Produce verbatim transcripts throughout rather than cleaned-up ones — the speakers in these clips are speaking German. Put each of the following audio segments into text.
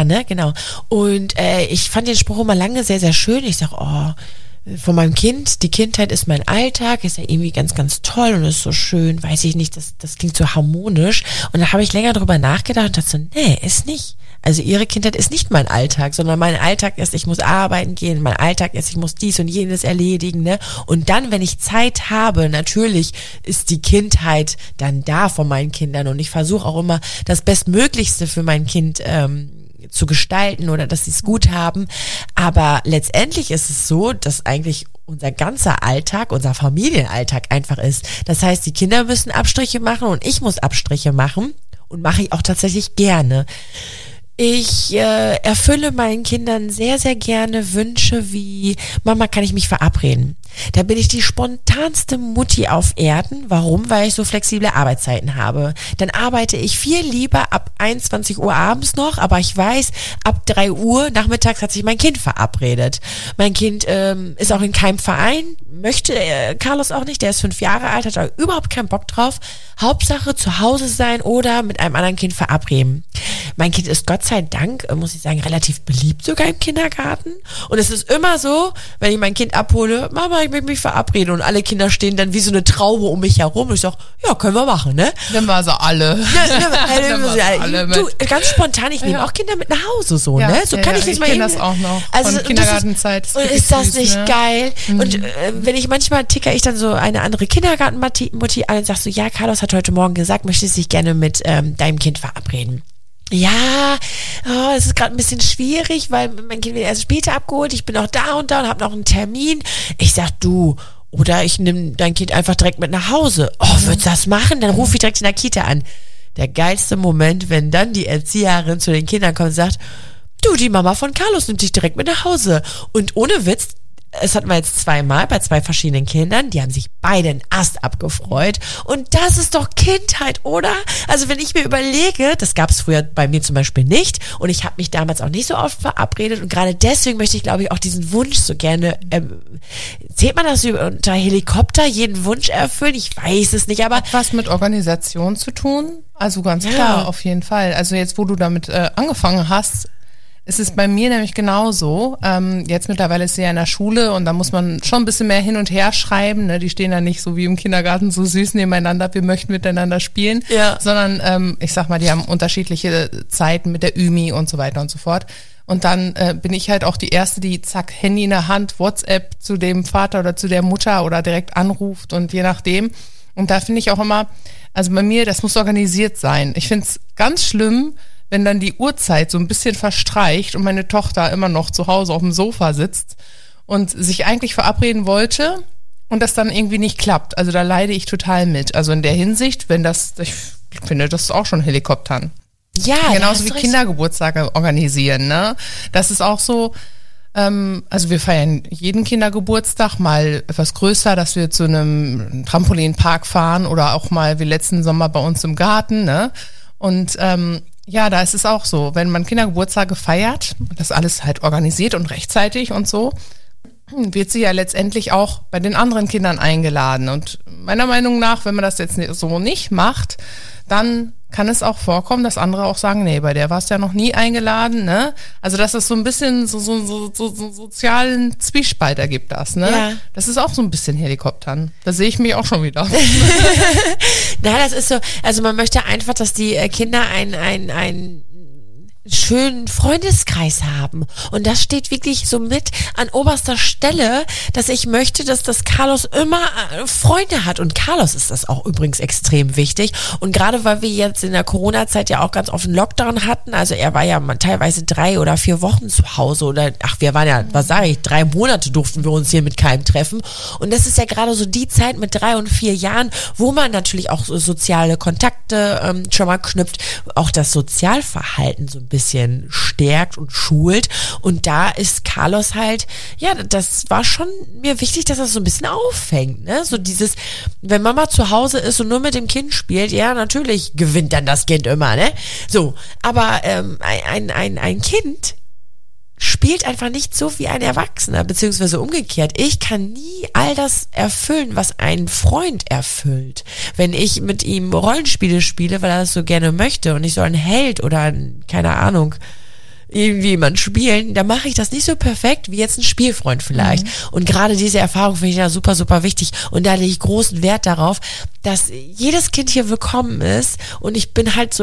ne, genau. Und äh, ich fand den Spruch immer lange sehr, sehr schön. Ich sag, oh, von meinem Kind, die Kindheit ist mein Alltag, ist ja irgendwie ganz, ganz toll und ist so schön, weiß ich nicht, das, das klingt so harmonisch. Und da habe ich länger drüber nachgedacht und dachte so, nee, ist nicht. Also ihre Kindheit ist nicht mein Alltag, sondern mein Alltag ist, ich muss arbeiten gehen, mein Alltag ist, ich muss dies und jenes erledigen, ne? Und dann, wenn ich Zeit habe, natürlich ist die Kindheit dann da von meinen Kindern und ich versuche auch immer das Bestmöglichste für mein Kind ähm, zu gestalten oder dass sie es gut haben. Aber letztendlich ist es so, dass eigentlich unser ganzer Alltag, unser Familienalltag einfach ist. Das heißt, die Kinder müssen Abstriche machen und ich muss Abstriche machen und mache ich auch tatsächlich gerne. Ich äh, erfülle meinen Kindern sehr, sehr gerne Wünsche wie, Mama, kann ich mich verabreden? Da bin ich die spontanste Mutti auf Erden. Warum? Weil ich so flexible Arbeitszeiten habe. Dann arbeite ich viel lieber ab einundzwanzig Uhr abends noch, aber ich weiß, ab drei Uhr nachmittags hat sich mein Kind verabredet. Mein Kind ähm, ist auch in keinem Verein, möchte äh, Carlos auch nicht, der ist fünf Jahre alt, hat da überhaupt keinen Bock drauf. Hauptsache zu Hause sein oder mit einem anderen Kind verabreden. Mein Kind ist Gott sei Dank, muss ich sagen, relativ beliebt sogar im Kindergarten. Und es ist immer so, wenn ich mein Kind abhole, Mama, ich möchte mich verabreden. Und alle Kinder stehen dann wie so eine Traube um mich herum. Und ich sage, ja, können wir machen, ne? Dann war sie alle. Ja, ne, Dann war sie alle du, ganz spontan, ich nehme Ja. auch Kinder mit nach Hause, so, Ja, ne? So ja, kann ja, ich das ich mal kenn eben. das auch noch Also, von und Kindergartenzeit. Das Das ist, ist ist das süß, nicht ne? geil? Mhm. Und äh, wenn ich manchmal ticker ich dann so eine andere Kindergartenmutti an und sag so, ja, Carlos hat heute Morgen gesagt, möchte sich gerne mit ähm, deinem Kind verabreden. Ja, oh, es ist gerade ein bisschen schwierig, weil mein Kind wird erst später abgeholt. Ich bin auch da und da und habe noch einen Termin. Ich sag, du, oder ich nehme dein Kind einfach direkt mit nach Hause. Oh, würdest du das machen? Dann ruf ich direkt in der Kita an. Der geilste Moment, wenn dann die Erzieherin zu den Kindern kommt und sagt, du, die Mama von Carlos nimmt dich direkt mit nach Hause. Und ohne Witz, es hatten wir jetzt zweimal bei zwei verschiedenen Kindern, die haben sich beide einen Ast abgefreut. Und das ist doch Kindheit, oder? Also wenn ich mir überlege, das gab es früher bei mir zum Beispiel nicht und ich habe mich damals auch nicht so oft verabredet und gerade deswegen möchte ich, glaube ich, auch diesen Wunsch so gerne, ähm, zählt man das unter Helikopter, jeden Wunsch erfüllen? Ich weiß es nicht, aber... Hat was mit Organisation zu tun? Also ganz Ja. klar, auf jeden Fall. Also jetzt, wo du damit äh, angefangen hast, ist es bei mir nämlich genauso. Ähm, jetzt mittlerweile ist sie ja in der Schule und da muss man schon ein bisschen mehr hin und her schreiben. Ne? Die stehen da nicht so wie im Kindergarten so süß nebeneinander, wir möchten miteinander spielen, Ja. sondern ähm, ich sag mal, die haben unterschiedliche Zeiten mit der Ümi und so weiter und so fort. Und dann äh, bin ich halt auch die Erste, die zack, Handy in der Hand, WhatsApp zu dem Vater oder zu der Mutter oder direkt anruft und je nachdem. Und da finde ich auch immer, also bei mir, das muss organisiert sein. Ich finde es ganz schlimm, wenn dann die Uhrzeit so ein bisschen verstreicht und meine Tochter immer noch zu Hause auf dem Sofa sitzt und sich eigentlich verabreden wollte und das dann irgendwie nicht klappt. Also da leide ich total mit. Also in der Hinsicht, wenn das, ich finde, das ist auch schon Helikoptern. Ja, da Genauso hast wie du recht. Kindergeburtstage organisieren, ne? Das ist auch so, ähm, also wir feiern jeden Kindergeburtstag mal etwas größer, dass wir zu einem Trampolinpark fahren oder auch mal wie letzten Sommer bei uns im Garten, ne? Und ähm, ja, da ist es auch so, wenn man Kindergeburtstage feiert, das alles halt organisiert und rechtzeitig und so, wird sie ja letztendlich auch bei den anderen Kindern eingeladen. Und meiner Meinung nach, wenn man das jetzt so nicht macht, dann kann es auch vorkommen, dass andere auch sagen, nee, bei der warst du ja noch nie eingeladen, ne? Also, dass es so ein bisschen so, so, so, so, so sozialen Zwiespalt ergibt das, ne? Ja. Das ist auch so ein bisschen Helikoptern. Da sehe ich mich auch schon wieder. Na, das ist so, also man möchte einfach, dass die äh, Kinder ein, ein, ein schönen Freundeskreis haben. Und das steht wirklich so mit an oberster Stelle, dass ich möchte, dass das Carlos immer äh, Freunde hat. Und Carlos ist das auch übrigens extrem wichtig. Und gerade weil wir jetzt in der Corona-Zeit ja auch ganz oft einen Lockdown hatten, also er war ja mal teilweise drei oder vier Wochen zu Hause oder, ach, wir waren ja, was sage ich, drei Monate durften wir uns hier mit keinem treffen. Und das ist ja gerade so die Zeit mit drei und vier Jahren, wo man natürlich auch so soziale Kontakte ähm, schon mal knüpft, auch das Sozialverhalten so ein bisschen bisschen stärkt und schult. Und da ist Carlos halt, ja, das war schon mir wichtig, dass er so ein bisschen auffängt, ne? So dieses, wenn Mama zu Hause ist und nur mit dem Kind spielt, ja, natürlich gewinnt dann das Kind immer, ne? So, aber ähm, ein, ein, ein Kind spielt einfach nicht so wie ein Erwachsener, beziehungsweise umgekehrt. Ich kann nie all das erfüllen, was ein Freund erfüllt. Wenn ich mit ihm Rollenspiele spiele, weil er das so gerne möchte und ich so ein Held oder ein, keine Ahnung, irgendwie jemand spielen, da mache ich das nicht so perfekt wie jetzt ein Spielfreund vielleicht. Mhm. Und gerade diese Erfahrung finde ich ja super, super wichtig. Und da lege ich großen Wert darauf, dass jedes Kind hier willkommen ist. Und ich bin halt so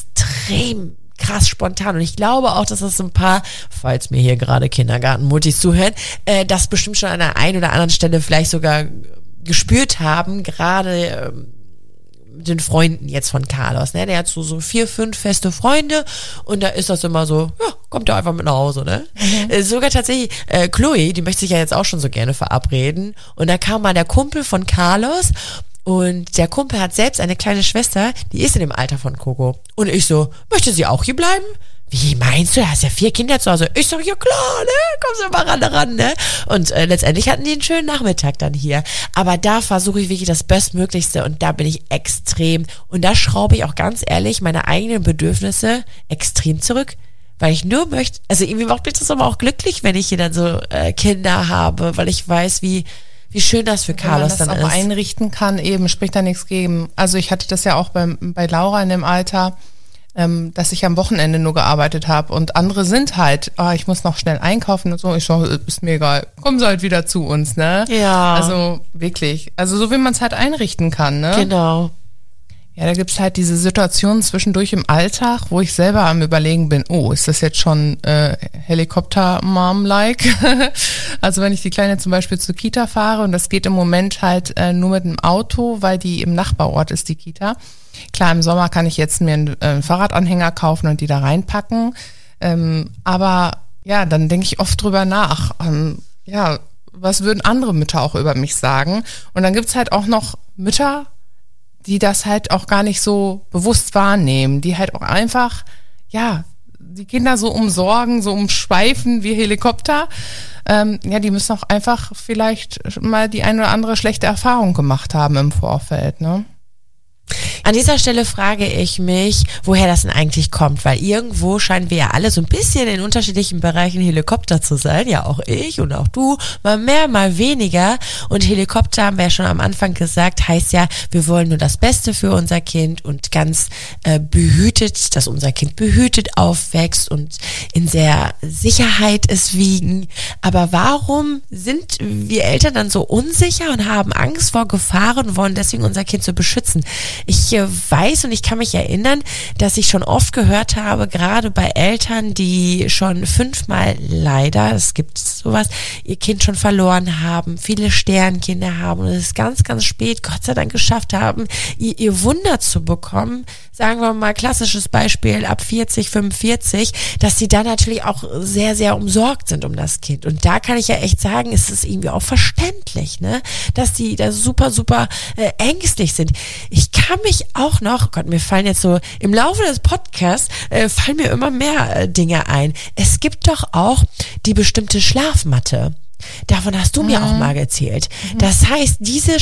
extrem krass spontan. Und ich glaube auch, dass das so ein paar, falls mir hier gerade Kindergartenmuttis zuhören, äh, das bestimmt schon an der einen oder anderen Stelle vielleicht sogar gespürt haben, gerade ähm, mit den Freunden jetzt von Carlos, ne? Der hat so, so vier, fünf feste Freunde und da ist das immer so, ja, kommt er einfach mit nach Hause, ne? Mhm. Äh, sogar tatsächlich, äh, Chloe, die möchte sich ja jetzt auch schon so gerne verabreden und da kam mal der Kumpel von Carlos und der Kumpel hat selbst eine kleine Schwester, die ist in dem Alter von Coco und ich so, möchte sie auch hier bleiben? Wie meinst du, du hast ja vier Kinder zu Hause. Ich sag, ja klar, ne, komm so mal ran, ran, ne. Und äh, letztendlich hatten die einen schönen Nachmittag dann hier. Aber da versuche ich wirklich das Bestmöglichste und da bin ich extrem. Und da schraube ich auch ganz ehrlich meine eigenen Bedürfnisse extrem zurück. Weil ich nur möchte, also irgendwie macht mich das aber auch glücklich, wenn ich hier dann so äh, Kinder habe, weil ich weiß, wie wie schön das für Carlos dann ist. Wenn man das auch einrichten kann, eben, spricht da nichts gegen. Also ich hatte das ja auch beim, bei Laura in dem Alter, Ähm, dass ich am Wochenende nur gearbeitet habe und andere sind halt, ah, ich muss noch schnell einkaufen und so. Ich so, ist mir egal, kommen sie halt wieder zu uns, ne? Ja. Also wirklich, also so wie man es halt einrichten kann, ne? Genau. Ja, da gibt's halt diese Situationen zwischendurch im Alltag, wo ich selber am Überlegen bin, oh, ist das jetzt schon äh, Helikopter-Mom-like? Also wenn ich die Kleine zum Beispiel zur Kita fahre und das geht im Moment halt äh, nur mit dem Auto, weil die im Nachbarort ist, die Kita. Klar, im Sommer kann ich jetzt mir einen, äh, Fahrradanhänger kaufen und die da reinpacken. Ähm, aber ja, dann denke ich oft drüber nach. Ähm, ja, was würden andere Mütter auch über mich sagen? Und dann gibt's halt auch noch Mütter, die das halt auch gar nicht so bewusst wahrnehmen, die halt auch einfach, ja, die Kinder so umsorgen, so umschweifen wie Helikopter. Ähm, ja, die müssen auch einfach vielleicht mal die ein oder andere schlechte Erfahrung gemacht haben im Vorfeld, ne? An dieser Stelle frage ich mich, woher das denn eigentlich kommt, weil irgendwo scheinen wir ja alle so ein bisschen in unterschiedlichen Bereichen Helikopter zu sein, ja auch ich und auch du, mal mehr, mal weniger und Helikopter, haben wir ja schon am Anfang gesagt, heißt ja, wir wollen nur das Beste für unser Kind und ganz äh, behütet, dass unser Kind behütet aufwächst und in sehr Sicherheit es wiegen, aber warum sind wir Eltern dann so unsicher und haben Angst vor Gefahren und wollen deswegen unser Kind so beschützen? Ich äh, weiß und ich kann mich erinnern, dass ich schon oft gehört habe, gerade bei Eltern, die schon fünfmal leider, es gibt sowas, ihr Kind schon verloren haben, viele Sternkinder haben und es ganz, ganz spät, Gott sei Dank, geschafft haben, ihr, ihr Wunder zu bekommen. Sagen wir mal, klassisches Beispiel ab vierzig, fünfundvierzig, dass sie dann natürlich auch sehr, sehr umsorgt sind um das Kind. Und da kann ich ja echt sagen, ist es irgendwie auch verständlich, ne, dass die da super, super äh, ängstlich sind. Ich kann mich auch noch, Gott, mir fallen jetzt so, im Laufe des Podcasts äh, fallen mir immer mehr äh, Dinge ein. Es gibt doch auch die bestimmte Schlafmatte. Davon hast du mhm. mir auch mal erzählt. Mhm. Das heißt, diese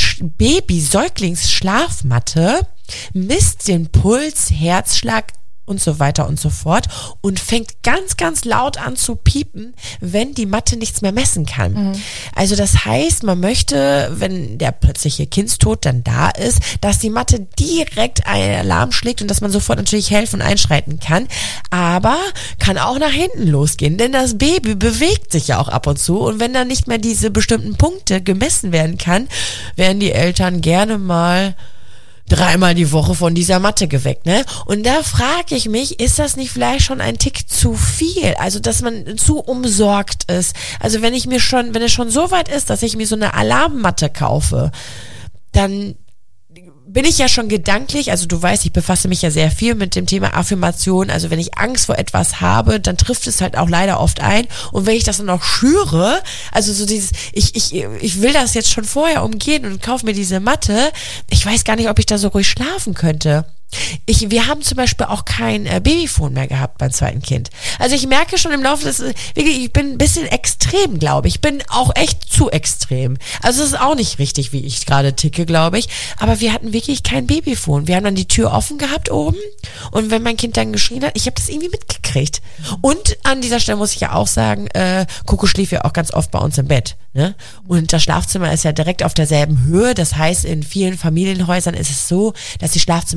Baby-Säuglings-Schlafmatte misst den Puls, Herzschlag und so weiter und so fort und fängt ganz, ganz laut an zu piepen, wenn die Matte nichts mehr messen kann. Mhm. Also das heißt, man möchte, wenn der plötzliche Kindstod dann da ist, dass die Matte direkt einen Alarm schlägt und dass man sofort natürlich helfen und einschreiten kann, aber kann auch nach hinten losgehen, denn das Baby bewegt sich ja auch ab und zu und wenn dann nicht mehr diese bestimmten Punkte gemessen werden kann, werden die Eltern gerne mal dreimal die Woche von dieser Matte geweckt, ne? Und da frage ich mich, ist das nicht vielleicht schon ein Tick zu viel? Also, dass man zu umsorgt ist. Also, wenn ich mir schon, wenn es schon so weit ist, dass ich mir so eine Alarmmatte kaufe, dann bin ich ja schon gedanklich, also du weißt, ich befasse mich ja sehr viel mit dem Thema Affirmation, also wenn ich Angst vor etwas habe, dann trifft es halt auch leider oft ein und wenn ich das dann auch schüre, also so dieses, ich ich ich will das jetzt schon vorher umgehen und kaufe mir diese Matte, ich weiß gar nicht, ob ich da so ruhig schlafen könnte. Ich, wir haben zum Beispiel auch kein äh, Babyphone mehr gehabt beim zweiten Kind. Also ich merke schon im Laufe des, wirklich, ich bin ein bisschen extrem, glaube ich. Ich bin auch echt zu extrem. Also es ist auch nicht richtig, wie ich gerade ticke, glaube ich. Aber wir hatten wirklich kein Babyphone. Wir haben dann die Tür offen gehabt oben und wenn mein Kind dann geschrien hat, ich habe das irgendwie mitgekriegt. Und an dieser Stelle muss ich ja auch sagen, äh, Coco schlief ja auch ganz oft bei uns im Bett. Ne? Und das Schlafzimmer ist ja direkt auf derselben Höhe. Das heißt, in vielen Familienhäusern ist es so, dass die Schlafzimmer ja oben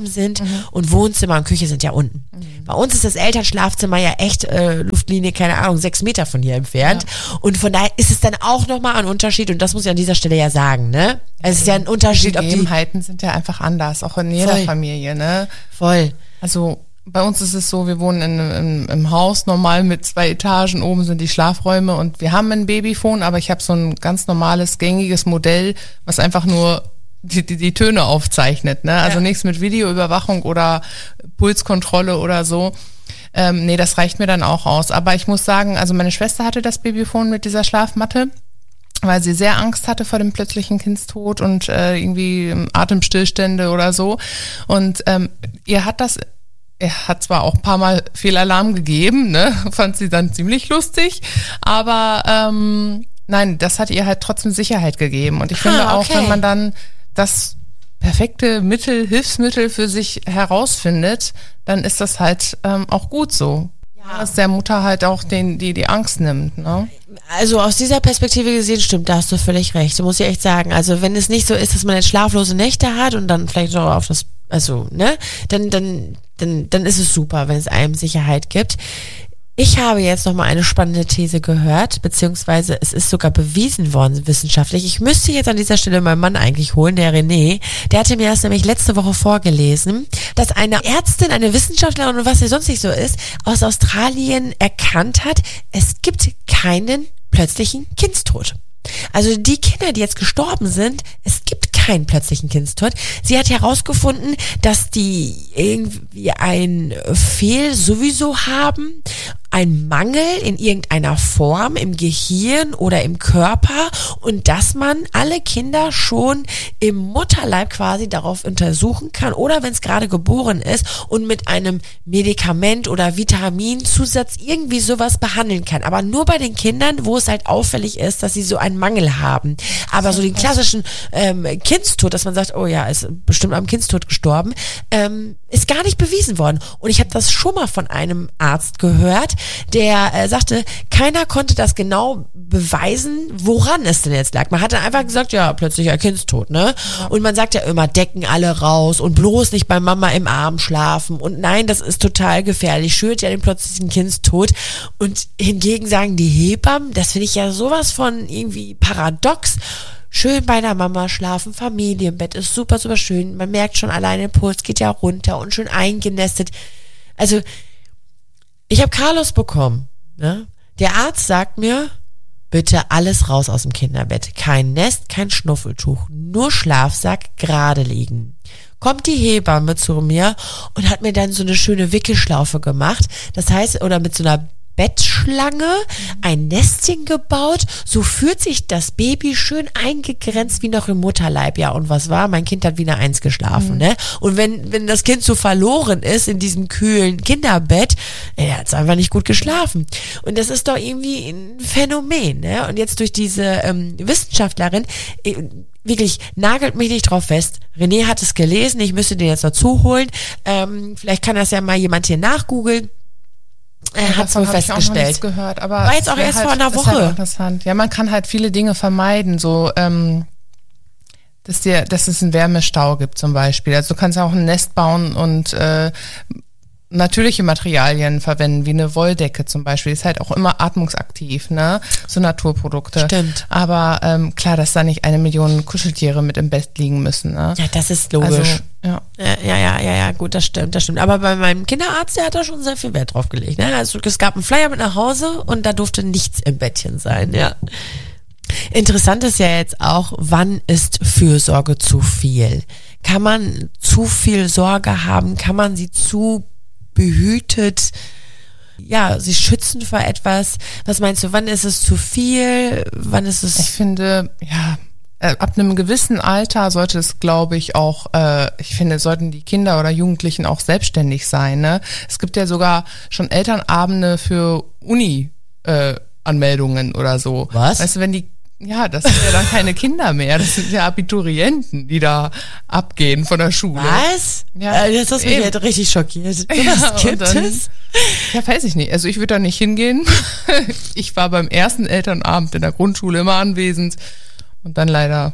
oben sind mhm. und Wohnzimmer und Küche sind ja unten. Mhm. Bei uns ist das Elternschlafzimmer ja echt äh, Luftlinie, keine Ahnung, sechs Meter von hier entfernt. Ja. Und von daher ist es dann auch nochmal ein Unterschied und das muss ich an dieser Stelle ja sagen, ne? Es ist ja ein Unterschied. Die Gegebenheiten sind ja einfach anders, auch in jeder Voll. Familie, ne? Voll. Also bei uns ist es so, wir wohnen in, in, im Haus normal mit zwei Etagen, oben sind die Schlafräume und wir haben ein Babyphone, aber ich habe so ein ganz normales, gängiges Modell, was einfach nur die, die, die Töne aufzeichnet, ne? Also ja. nichts mit Videoüberwachung oder Pulskontrolle oder so. Ähm, nee, das reicht mir dann auch aus. Aber ich muss sagen, also meine Schwester hatte das Babyphone mit dieser Schlafmatte, weil sie sehr Angst hatte vor dem plötzlichen Kindstod und äh, irgendwie Atemstillstände oder so. Und ähm, ihr hat das... Er hat zwar auch ein paar Mal Fehlalarm gegeben, ne, fand sie dann ziemlich lustig, aber ähm, nein, das hat ihr halt trotzdem Sicherheit gegeben. Und ich ah, finde auch, okay. wenn man dann das perfekte Mittel, Hilfsmittel für sich herausfindet, dann ist das halt ähm, auch gut so. Ja. Dass der Mutter halt auch den, die, die Angst nimmt, ne? Also aus dieser Perspektive gesehen stimmt, da hast du völlig recht. Du musst ja echt sagen, also wenn es nicht so ist, dass man jetzt schlaflose Nächte hat und dann vielleicht auch auf das, also, ne, dann, dann, dann, dann ist es super, wenn es einem Sicherheit gibt. Ich habe jetzt noch mal eine spannende These gehört, beziehungsweise es ist sogar bewiesen worden wissenschaftlich. Ich müsste jetzt an dieser Stelle meinen Mann eigentlich holen, der René. Der hatte mir das nämlich letzte Woche vorgelesen, dass eine Ärztin, eine Wissenschaftlerin und was sie sonst nicht so ist, aus Australien erkannt hat, es gibt keinen plötzlichen Kindstod. Also die Kinder, die jetzt gestorben sind, es gibt keinen plötzlichen Kindstod. Sie hat herausgefunden, dass die irgendwie ein Fehl sowieso haben, ein Mangel in irgendeiner Form im Gehirn oder im Körper und dass man alle Kinder schon im Mutterleib quasi darauf untersuchen kann oder wenn es gerade geboren ist und mit einem Medikament oder Vitaminzusatz irgendwie sowas behandeln kann. Aber nur bei den Kindern, wo es halt auffällig ist, dass sie so einen Mangel haben. Aber so den klassischen ähm, Kindstod, dass man sagt, oh ja, ist bestimmt am Kindstod gestorben, ähm, ist gar nicht bewiesen worden. Und ich habe das schon mal von einem Arzt gehört, der äh, sagte, keiner konnte das genau beweisen, woran es denn jetzt lag. Man hat dann einfach gesagt, ja, plötzlich ein Kindstod, ne? Ja. Und man sagt ja immer, Decken alle raus und bloß nicht bei Mama im Arm schlafen. Und nein, das ist total gefährlich, schürt ja den plötzlichen Kindstod. Und hingegen sagen die Hebammen, das finde ich ja sowas von irgendwie paradox, schön bei der Mama schlafen, Familienbett ist super, super schön. Man merkt schon alleine, der Puls geht ja runter und schön eingenestet. Also, ich habe Carlos bekommen. Ne? Der Arzt sagt mir, bitte alles raus aus dem Kinderbett. Kein Nest, kein Schnuffeltuch, nur Schlafsack, gerade liegen. Kommt die Hebamme zu mir und hat mir dann so eine schöne Wickelschlaufe gemacht. Das heißt, oder mit so einer Bettschlange, ein Nestchen gebaut, so fühlt sich das Baby schön eingegrenzt wie noch im Mutterleib. Ja, und was war? Mein Kind hat wie eine Eins geschlafen, mhm. ne? Und wenn, wenn das Kind so verloren ist in diesem kühlen Kinderbett, er hat es einfach nicht gut geschlafen. Und das ist doch irgendwie ein Phänomen, ne? Und jetzt durch diese ähm, Wissenschaftlerin, äh, wirklich, nagelt mich nicht drauf fest. René hat es gelesen, ich müsste den jetzt dazu holen. Ähm, vielleicht kann das ja mal jemand hier nachgoogeln. Er hat es wohl festgestellt. Gehört, aber war jetzt auch erst halt, vor einer Woche. Halt interessant. Ja, man kann halt viele Dinge vermeiden, so ähm, dass dir, dass es einen Wärmestau gibt zum Beispiel. Also du kannst auch ein Nest bauen und äh, natürliche Materialien verwenden, wie eine Wolldecke zum Beispiel. Ist halt auch immer atmungsaktiv, ne? So Naturprodukte. Stimmt. Aber ähm, klar, dass da nicht eine Million Kuscheltiere mit im Bett liegen müssen, ne? Ja, das ist logisch. Also, ja. Ja, ja, ja, ja, ja, gut, das stimmt, das stimmt. Aber bei meinem Kinderarzt, der hat da schon sehr viel Wert drauf gelegt, ne? Also es gab einen Flyer mit nach Hause und da durfte nichts im Bettchen sein, ja. Interessant ist ja jetzt auch, wann ist Fürsorge zu viel? Kann man zu viel Sorge haben? Kann man sie zu behütet, ja, sie schützen vor etwas? Was meinst du, wann ist es zu viel? Wann ist es? Ich finde, ja, ab einem gewissen Alter sollte es, glaube ich, auch, äh, ich finde, sollten die Kinder oder Jugendlichen auch selbstständig sein, ne? Es gibt ja sogar schon Elternabende für Uni, äh, Anmeldungen oder so. Was? Weißt du, wenn die Ja, das sind ja dann keine Kinder mehr, das sind ja Abiturienten, die da abgehen von der Schule. Was? Ja, äh, das hast mich halt richtig schockiert. So ja, was gibt dann, es? Ja, weiß ich nicht. Also ich würde da nicht hingehen. Ich war beim ersten Elternabend in der Grundschule immer anwesend und dann leider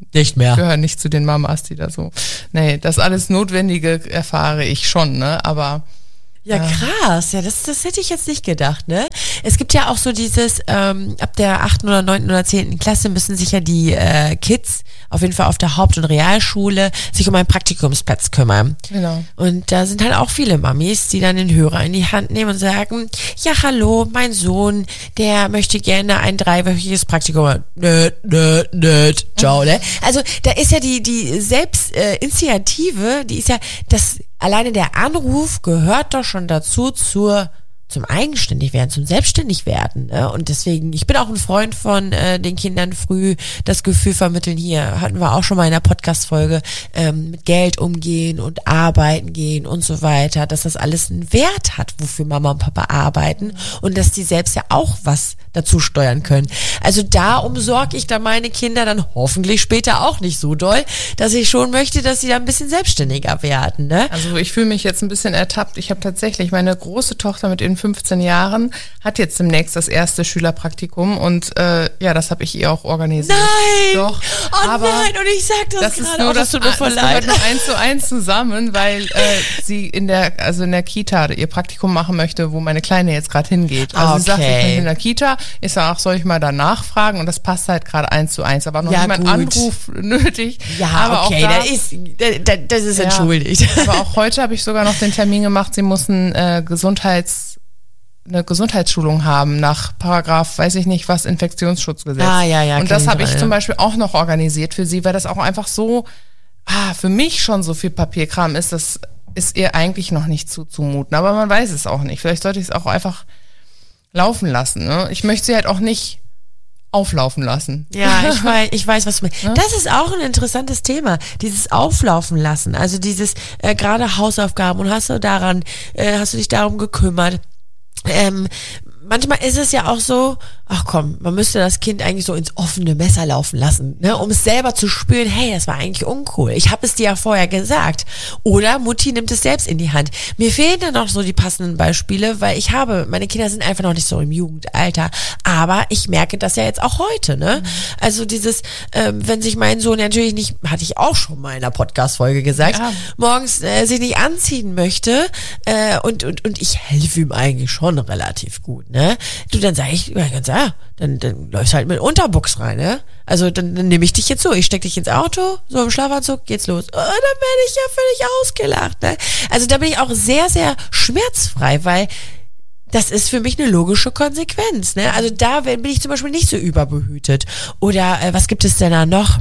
Nicht mehr. Ich gehöre nicht zu den Mamas, die da so. Nee, das alles Notwendige erfahre ich schon, ne? Aber ja, krass. Ja, das, das hätte ich jetzt nicht gedacht, ne? Es gibt ja auch so dieses, ähm, ab der achten oder neunten oder zehnten Klasse müssen sich ja die äh, Kids auf jeden Fall auf der Haupt- und Realschule sich um einen Praktikumsplatz kümmern. Genau. Und da sind halt auch viele Mamis, die dann den Hörer in die Hand nehmen und sagen, ja, hallo, mein Sohn, der möchte gerne ein dreiwöchiges Praktikum haben. Nöt, nöt, nöt, ciao, ne? Also da ist ja die, die Selbstinitiative, äh, die ist ja, das alleine der Anruf gehört doch schon dazu zur zum Eigenständigwerden, zum Selbstständigwerden. Ne? Und deswegen, ich bin auch ein Freund von äh, den Kindern früh das Gefühl vermitteln, hier hatten wir auch schon mal in der Podcast-Folge, ähm, mit Geld umgehen und arbeiten gehen und so weiter, dass das alles einen Wert hat, wofür Mama und Papa arbeiten und dass die selbst ja auch was dazu steuern können. Also da umsorge ich dann meine Kinder dann hoffentlich später auch nicht so doll, dass ich schon möchte, dass sie da ein bisschen selbstständiger werden. Ne? Also ich fühle mich jetzt ein bisschen ertappt. Ich habe tatsächlich meine große Tochter mit ihren fünfzehn Jahren hat jetzt demnächst das erste Schülerpraktikum und äh, ja, das habe ich ihr auch organisiert. Nein! Doch. Oh aber nein, und ich sag das, das gerade, ist nur, oh, das das, tut mir voll das leid. gehört nur eins zu eins zusammen, weil äh, sie in der, also in der Kita ihr Praktikum machen möchte, wo meine Kleine jetzt gerade hingeht. Also okay. sie sagt, ich bin in der Kita, ich sage, ach, soll ich mal danach fragen und das passt halt gerade eins zu eins, aber noch ja, niemand gut. Anruf nötig. Ja, aber okay, auch da, das ist, das, das ist ja, entschuldigt. Aber auch heute habe ich sogar noch den Termin gemacht, sie mussten äh, Gesundheits eine Gesundheitsschulung haben nach Paragraph, weiß ich nicht was, Infektionsschutzgesetz. Ah, ja, ja. Und das habe ich ja. zum Beispiel auch noch organisiert für sie, weil das auch einfach so, ah, für mich schon so viel Papierkram ist, das ist ihr eigentlich noch nicht zuzumuten. Aber man weiß es auch nicht. Vielleicht sollte ich es auch einfach laufen lassen. Ne? Ich möchte sie halt auch nicht auflaufen lassen. Ja, ich weiß, ich weiß, was du meinst. Ja? Das ist auch ein interessantes Thema, dieses Auflaufen lassen. Also dieses äh, gerade Hausaufgaben und hast du daran, äh, hast du dich darum gekümmert. Ähm, manchmal ist es ja auch so, ach komm, man müsste das Kind eigentlich so ins offene Messer laufen lassen, ne, um es selber zu spüren, hey, das war eigentlich uncool. Ich habe es dir ja vorher gesagt. Oder Mutti nimmt es selbst in die Hand. Mir fehlen dann noch so die passenden Beispiele, weil ich habe, meine Kinder sind einfach noch nicht so im Jugendalter, aber ich merke das ja jetzt auch heute, ne? Mhm. Also dieses, ähm, wenn sich mein Sohn natürlich nicht, hatte ich auch schon mal in einer Podcast-Folge gesagt, ja. morgens äh, sich nicht anziehen möchte äh, und, und, und ich helfe ihm eigentlich schon relativ gut, ne? Du, dann sage ich, ja, ganz ja, dann, dann läufst halt mit Unterbuchs rein, ne? Also dann, dann nehme ich dich jetzt so, ich steck dich ins Auto, so im Schlafanzug, geht's los. Oh, dann werde ich ja völlig ausgelacht, ne? Also da bin ich auch sehr, sehr schmerzfrei, weil das ist für mich eine logische Konsequenz, ne? Also da bin ich zum Beispiel nicht so überbehütet. Oder äh, was gibt es denn da noch?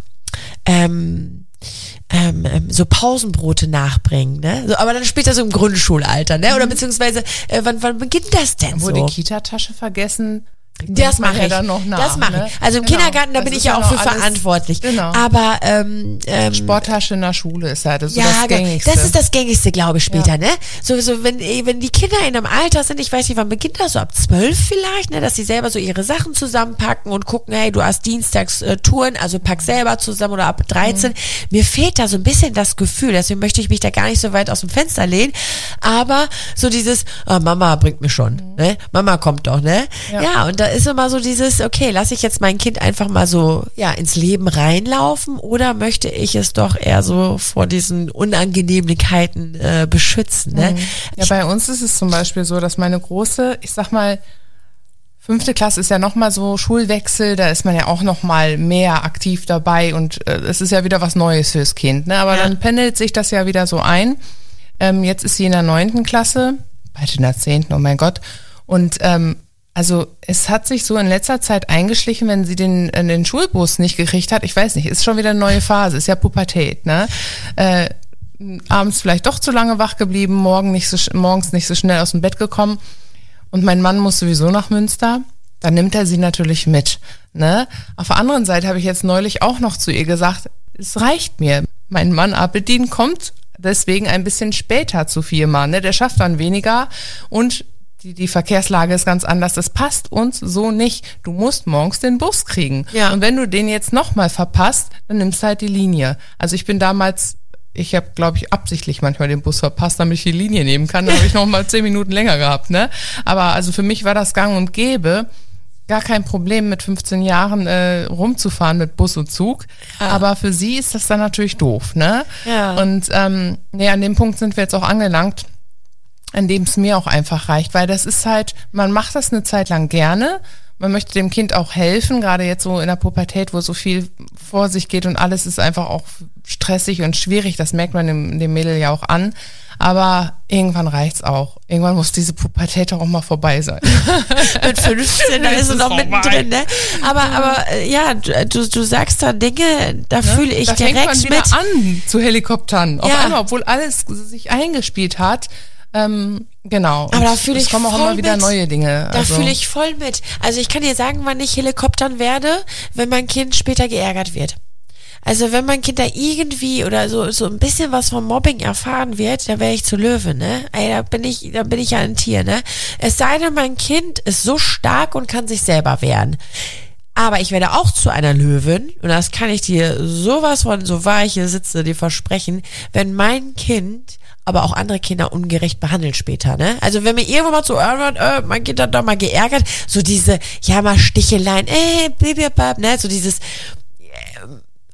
Ähm... Ähm, ähm, so Pausenbrote nachbringen, ne? So, aber dann später so im Grundschulalter, ne? Oder beziehungsweise, äh, wann, wann beginnt das denn Wo so? die Kita-Tasche vergessen. Das mache ja ich. Dann noch nach, das mache ne? ich. Also im genau. Kindergarten, da das bin ich ja ja auch für alles, verantwortlich. Genau. Aber ähm, ähm, Sporttasche in der Schule ist halt so ja, das Gängigste. Das ist das Gängigste, glaube ich, später, ja. ne? So, so wenn, wenn die Kinder in einem Alter sind, ich weiß nicht, wann beginnt das, so ab zwölf vielleicht, ne? Dass sie selber so ihre Sachen zusammenpacken und gucken, hey, du hast dienstags äh, Touren, also pack selber zusammen oder ab dreizehn. Mhm. Mir fehlt da so ein bisschen das Gefühl, deswegen möchte ich mich da gar nicht so weit aus dem Fenster lehnen, aber so dieses, oh, Mama bringt mich schon, mhm. ne? Mama kommt doch, ne? Ja. ja, und da ist immer so dieses, okay, lasse ich jetzt mein Kind einfach mal so, ja, ins Leben reinlaufen oder möchte ich es doch eher so vor diesen Unangenehmlichkeiten äh, beschützen, ne? Ja, bei uns ist es zum Beispiel so, dass meine Große, ich sag mal, fünfte Klasse ist ja nochmal so Schulwechsel, da ist man ja auch nochmal mehr aktiv dabei und äh, es ist ja wieder was Neues fürs Kind, ne? Aber ja. dann pendelt sich das ja wieder so ein. Ähm, jetzt ist sie in der neunten Klasse, bald in der zehnten, oh mein Gott. Und ähm, also es hat sich so in letzter Zeit eingeschlichen, wenn sie den, den Schulbus nicht gekriegt hat, ich weiß nicht, ist schon wieder eine neue Phase, ist ja Pubertät, ne? Äh, abends vielleicht doch zu lange wach geblieben, morgen nicht so, morgens nicht so schnell aus dem Bett gekommen und mein Mann muss sowieso nach Münster, dann nimmt er sie natürlich mit, ne? Auf der anderen Seite habe ich jetzt neulich auch noch zu ihr gesagt, es reicht mir, mein Mann Abedin kommt deswegen ein bisschen später zu Firma, ne? Der schafft dann weniger und Die, die Verkehrslage ist ganz anders. Das passt uns so nicht. Du musst morgens den Bus kriegen. Ja. Und wenn du den jetzt nochmal verpasst, dann nimmst du halt die Linie. Also ich bin damals, ich habe, glaube ich, absichtlich manchmal den Bus verpasst, damit ich die Linie nehmen kann. Dann habe ich nochmal zehn Minuten länger gehabt, ne? Aber also für mich war das gang und gäbe. gar kein Problem, mit fünfzehn Jahren äh, rumzufahren mit Bus und Zug. Ja. Aber für sie ist das dann natürlich doof, ne? Ja. Und ähm, nee, an dem Punkt sind wir jetzt auch angelangt, an dem es mir auch einfach reicht, weil das ist halt, man macht das eine Zeit lang gerne, man möchte dem Kind auch helfen, gerade jetzt so in der Pubertät, wo so viel vor sich geht und alles ist einfach auch stressig und schwierig, das merkt man dem, dem Mädel ja auch an, aber irgendwann reicht's auch. Irgendwann muss diese Pubertät auch mal vorbei sein. Mit fünfzehn, da ist es noch mittendrin, ne? Aber, aber ja, du, du sagst da Dinge, da ja, fühle ich da direkt fängt man wieder mit. an zu Helikoptern. Auf ja. einmal, obwohl alles sich eingespielt hat. Ähm, genau. Aber da fühle ich es kommen auch immer wieder mit. neue Dinge. Da also. fühle ich voll mit. Also ich kann dir sagen, wann ich Helikoptern werde, wenn mein Kind später geärgert wird. Also wenn mein Kind da irgendwie oder so so ein bisschen was vom Mobbing erfahren wird, dann wäre ich zu Löwe, ne? Ey, da bin ich, da bin ich ja ein Tier, ne? Es sei denn, mein Kind ist so stark und kann sich selber wehren. Aber ich werde auch zu einer Löwin, und das kann ich dir sowas von, so wahr ich hier sitze, dir versprechen, wenn mein Kind aber auch andere Kinder ungerecht behandelt später, ne? Also wenn mir irgendwann mal so, äh, äh, mein Kind hat doch mal geärgert, so diese, ja mal Sticheleien, äh, bibibab, ne? So dieses, äh,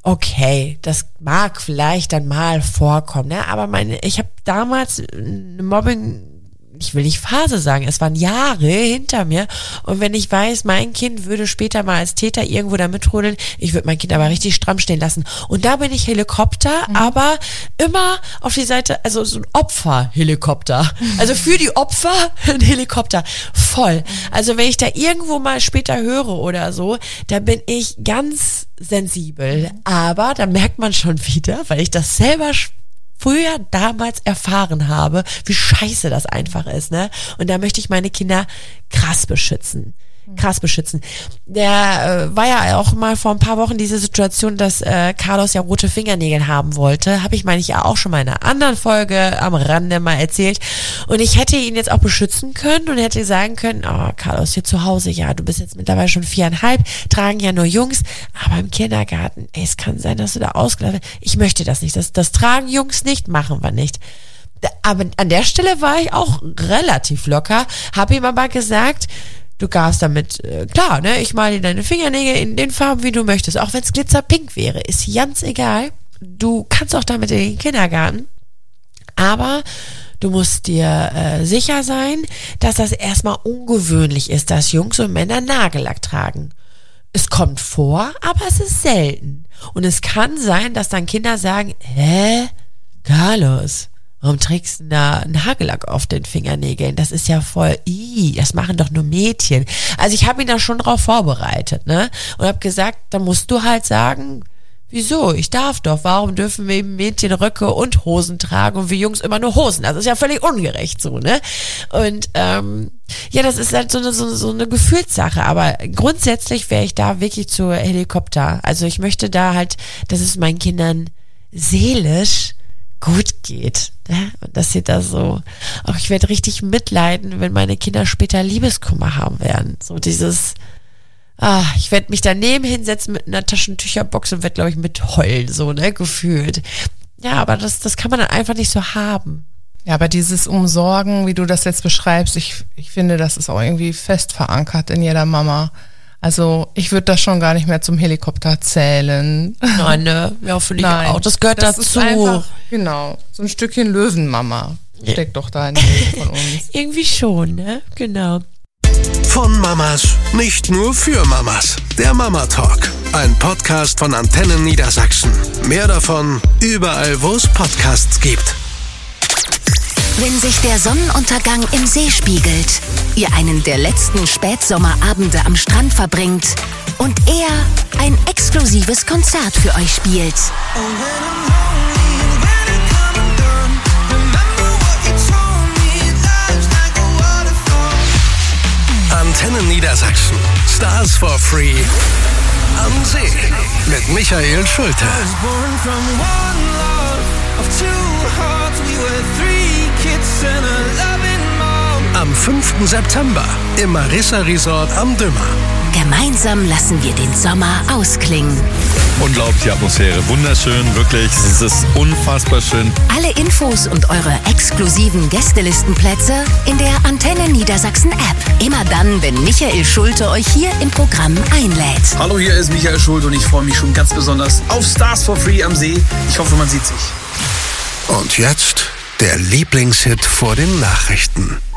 okay, das mag vielleicht dann mal vorkommen, ne? Aber meine, ich habe damals eine Mobbing, ich will nicht Phase sagen, es waren Jahre hinter mir, und wenn ich weiß, mein Kind würde später mal als Täter irgendwo da mitrudeln, ich würde mein Kind aber richtig stramm stehen lassen. Und da bin ich Helikopter, mhm. aber immer auf die Seite, also so ein Opfer-Helikopter. Also für die Opfer ein Helikopter. Voll. Also wenn ich da irgendwo mal später höre oder so, da bin ich ganz sensibel. Aber da merkt man schon wieder, weil ich das selber früher damals erfahren habe, wie scheiße das einfach ist, ne? Und da möchte ich meine Kinder krass beschützen. Krass beschützen. Der äh, war ja auch mal vor ein paar Wochen diese Situation, dass äh, Carlos ja rote Fingernägel haben wollte. Habe ich, meine ich, ja auch schon mal in einer anderen Folge am Rande mal erzählt. Und ich hätte ihn jetzt auch beschützen können und hätte sagen können, oh, Carlos, hier zu Hause, ja, du bist jetzt mittlerweile schon viereinhalb, tragen ja nur Jungs, aber im Kindergarten, ey, es kann sein, dass du da ausgeladen wirst. Ich möchte das nicht. Das, das tragen Jungs nicht, machen wir nicht. Aber an der Stelle war ich auch relativ locker, habe ihm aber gesagt, du darfst damit, äh, klar, ne, ich male dir deine Fingernägel in den Farben, wie du möchtest. Auch wenn es glitzerpink wäre, ist ganz egal. Du kannst auch damit in den Kindergarten. Aber du musst dir äh, sicher sein, dass das erstmal ungewöhnlich ist, dass Jungs und Männer Nagellack tragen. Es kommt vor, aber es ist selten. Und es kann sein, dass dann Kinder sagen, hä, Carlos, warum trägst du da einen Nagellack auf den Fingernägeln? Das ist ja voll, ii, das machen doch nur Mädchen. Also ich habe ihn da schon drauf vorbereitet, ne? Und habe gesagt, da musst du halt sagen, wieso? Ich darf doch. Warum dürfen wir eben Mädchen Röcke und Hosen tragen und wir Jungs immer nur Hosen? Also ist ja völlig ungerecht so, ne? Und ähm, ja, das ist halt so eine, so, so eine Gefühlssache. Aber grundsätzlich wäre ich da wirklich zu Helikopter. Also ich möchte da halt, dass es meinen Kindern seelisch gut geht, ne? Und dass sie da so, auch ich werde richtig mitleiden, wenn meine Kinder später Liebeskummer haben werden. So dieses, ah, ich werde mich daneben hinsetzen mit einer Taschentücherbox und werde, glaube ich, mit heulen, so, ne, gefühlt. Ja, aber das, das kann man dann einfach nicht so haben. Ja, aber dieses Umsorgen, wie du das jetzt beschreibst, ich, ich finde, das ist auch irgendwie fest verankert in jeder Mama. Also ich würde das schon gar nicht mehr zum Helikopter zählen. Nein, ne? Ja, finde ich Nein, auch. Das gehört das dazu. Ist einfach, genau, so ein Stückchen Löwenmama steckt doch da in der Nähe von uns. Irgendwie schon, ne? Genau. Von Mamas, nicht nur für Mamas. Der Mama Talk, ein Podcast von Antennen Niedersachsen. Mehr davon überall, wo es Podcasts gibt. Wenn sich der Sonnenuntergang im See spiegelt, ihr einen der letzten Spätsommerabende am Strand verbringt und er ein exklusives Konzert für euch spielt. Antennen Niedersachsen. Stars for Free. Am See. Mit Michael Schulte. Am fünften September im Marissa Resort am Dümmer. Gemeinsam lassen wir den Sommer ausklingen. Unglaubliche Atmosphäre, wunderschön, wirklich, es ist unfassbar schön. Alle Infos und eure exklusiven Gästelistenplätze in der Antennen Niedersachsen Niedersachsen-App. Immer dann, wenn Michael Schulte euch hier im Programm einlädt. Hallo, hier ist Michael Schulte und ich freue mich schon ganz besonders auf Stars for Free am See. Ich hoffe, man sieht sich. Und jetzt der Lieblingshit vor den Nachrichten.